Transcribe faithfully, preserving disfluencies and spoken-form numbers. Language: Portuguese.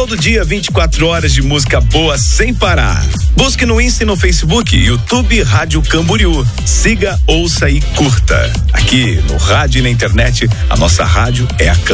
Todo dia, vinte e quatro horas de música boa sem parar. Busque no Insta e no Facebook, YouTube Rádio Camboriú. Siga, ouça e curta. Aqui no rádio e na internet, a nossa rádio é a Camboriú.